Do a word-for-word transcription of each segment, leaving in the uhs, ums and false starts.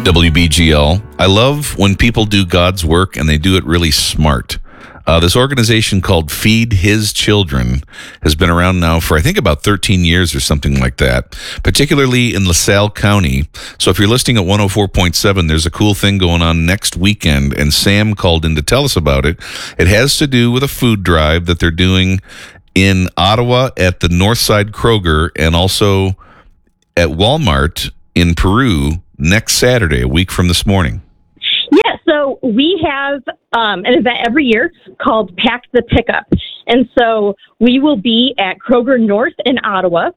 W B G L. I love when people do God's work and they do it really smart. Uh, this organization called Feed His Children has been around now for, I think, about thirteen years or something like that, particularly in LaSalle County. So if you're listening at one oh four point seven, there's a cool thing going on next weekend, and Sam called in to tell us about it. It has to do with a food drive that they're doing in Ottawa at the Northside Kroger and also at Walmart in Peru next Saturday, a week from this morning. Yeah, so we have um, an event every year called Pack the Pickup. And so we will be at Kroger North in Ottawa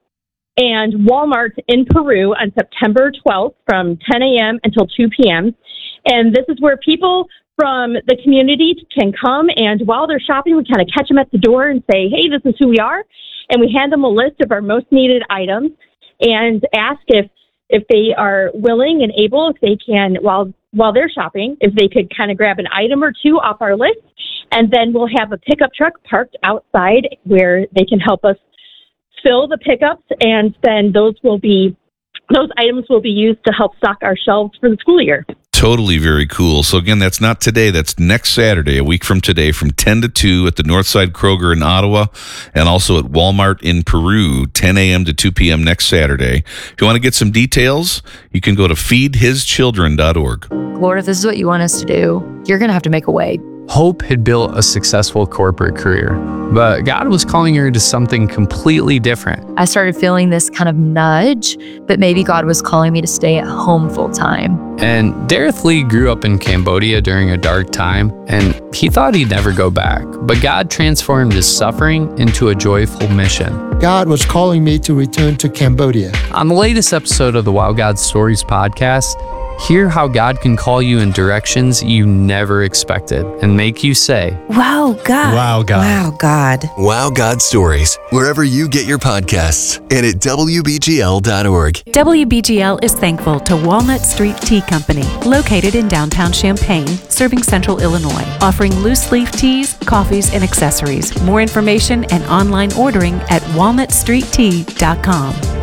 and Walmart in Peru on September twelfth from ten a.m. until two p.m. And this is where people from the community can come, and while they're shopping, we kind of catch them at the door and say, hey, this is who we are. And we hand them a list of our most needed items and ask if if they are willing and able, if they can, while while they're shopping, if they could kind of grab an item or two off our list, and then we'll have a pickup truck parked outside where they can help us fill the pickups, and then those will be those items will be used to help stock our shelves for the school year. Totally very cool. So again, that's not today. That's next Saturday, a week from today, from ten to two at the Northside Kroger in Ottawa and also at Walmart in Peru, ten a.m. to two p.m. next Saturday. If you want to get some details, you can go to feed his children dot org. Lord, if this is what you want us to do, you're going to have to make a way. Hope had built a successful corporate career, but God was calling her to something completely different. I started feeling this kind of nudge that maybe God was calling me to stay at home full time. And Dareth Lee grew up in Cambodia during a dark time, and he thought he'd never go back. But God transformed his suffering into a joyful mission. God was calling me to return to Cambodia. On the latest episode of the Wow God Stories podcast, hear how God can call you in directions you never expected and make you say, Wow, God. Wow, God. Wow, God. Wow God Stories, wherever you get your podcasts and at W B G L dot org. W B G L is thankful to Walnut Street Tea Company, located in downtown Champaign, serving central Illinois, offering loose leaf teas, coffees, and accessories. More information and online ordering at walnut street tea dot com.